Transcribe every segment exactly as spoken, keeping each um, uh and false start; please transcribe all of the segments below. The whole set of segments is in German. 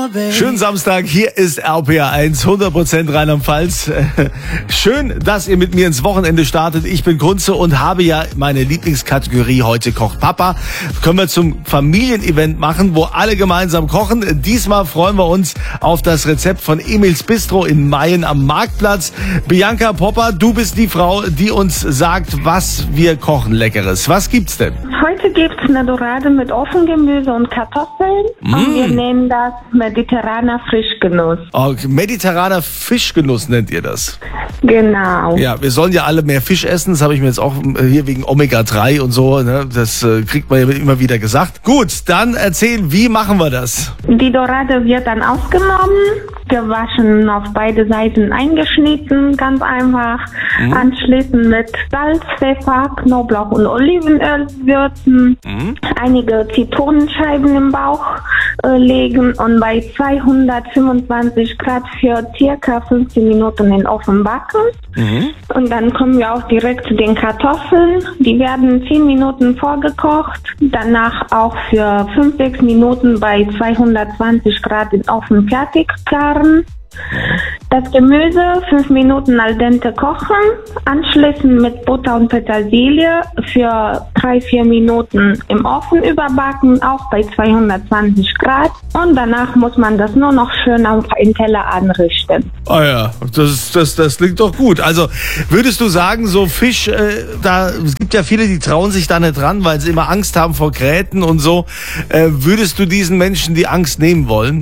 Schönen Samstag, hier ist R P R eins, hundert Prozent Rheinland-Pfalz. Schön, dass ihr mit mir ins Wochenende startet. Ich bin Kunze und habe ja meine Lieblingskategorie heute kocht Papa. Können wir zum Familienevent machen, wo alle gemeinsam kochen. Diesmal freuen wir uns auf das Rezept von Emils Bistro in Mayen am Marktplatz. Bianca Popper, du bist die Frau, die uns sagt, was wir kochen Leckeres. Was gibt's denn? Heute gibt's eine Dorade mit Ofengemüse und Kartoffeln. Mm. Und wir nennen das mediterraner Fischgenuss. Oh, mediterraner Fischgenuss nennt ihr das? Genau. Ja, wir sollen ja alle mehr Fisch essen. Das habe ich mir jetzt auch hier wegen Omega drei und so. Ne? Das äh, kriegt man ja immer wieder gesagt. Gut, dann erzähl, wie machen wir das? Die Dorade wird dann ausgenommen, gewaschen, auf beide Seiten eingeschnitten, ganz einfach. Mhm. Anschließend mit Salz, Pfeffer, Knoblauch und Olivenöl würzen. Mhm. Einige Zitronenscheiben im Bauch äh, legen und bei zweihundertfünfundzwanzig Grad für circa fünfzehn Minuten in den Ofen backen. Mhm. Und dann kommen wir auch direkt zu den Kartoffeln. Die werden zehn Minuten vorgekocht, danach auch für fünf, sechs Minuten bei zweihundertzwanzig Grad in den Ofen fertig garen. Das Gemüse fünf Minuten al dente kochen, anschließend mit Butter und Petersilie für drei, vier Minuten im Ofen überbacken, auch bei zweihundertzwanzig Grad. Und danach muss man das nur noch schön auf einen Teller anrichten. Ah ja, das, das, das klingt doch gut. Also würdest du sagen, so Fisch, äh, da es gibt ja viele, die trauen sich da nicht dran, weil sie immer Angst haben vor Gräten und so. Äh, würdest du diesen Menschen die Angst nehmen wollen?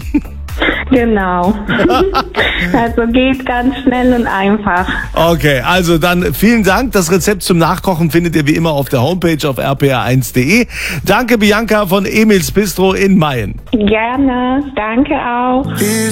Genau. Also geht ganz schnell und einfach. Okay, also dann vielen Dank. Das Rezept zum Nachkochen findet ihr wie immer auf der Homepage auf r p r eins punkt d e. Danke Bianca von Emils Bistro in Mayen. Gerne, danke auch.